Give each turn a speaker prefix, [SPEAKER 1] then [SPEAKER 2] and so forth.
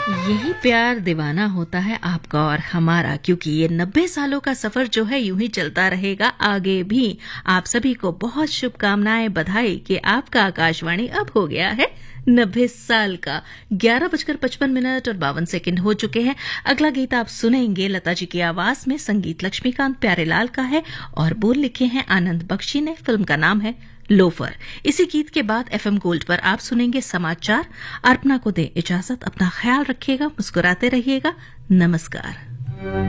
[SPEAKER 1] यही प्यार दीवाना होता है आपका और हमारा, क्योंकि ये 90 सालों का सफर जो है यूं ही चलता रहेगा आगे भी। आप सभी को बहुत शुभकामनाएं, बधाई कि आपका आकाशवाणी अब हो गया है 90 साल का। 11:55 और 52 सेकंड हो चुके हैं। अगला गीत आप सुनेंगे लता जी की आवाज में, संगीत लक्ष्मीकांत प्यारेलाल का है और बोल लिखे हैं आनंद बख्शी ने। फिल्म का नाम है लोफर। इसी गीत के बाद एफएम गोल्ड पर आप सुनेंगे समाचार। अर्पणा को दे इजाजत, अपना ख्याल रखिएगा, मुस्कुराते रहिएगा। नमस्कार।